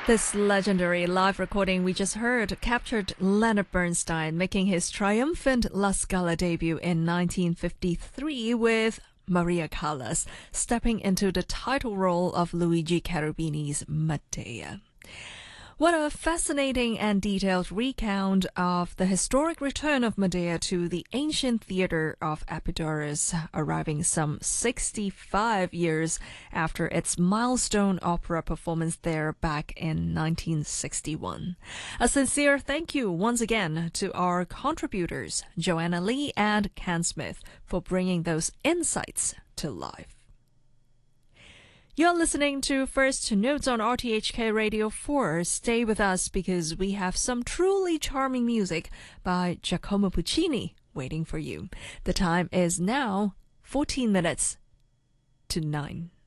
This legendary live recording we just heard captured Leonard Bernstein making his triumphant La Scala debut in 1953 with Maria Callas stepping into the title role of Luigi Cherubini's Medea. What a fascinating and detailed recount of the historic return of Medea to the ancient theater of Epidaurus, arriving some 65 years after its milestone opera performance there back in 1961. A sincere thank you once again to our contributors, Joanna Lee and Ken Smith, for bringing those insights to life. You're listening to First Notes on RTHK Radio 4. Stay with us because we have some truly charming music by Giacomo Puccini waiting for you. The time is now 14 minutes to 9.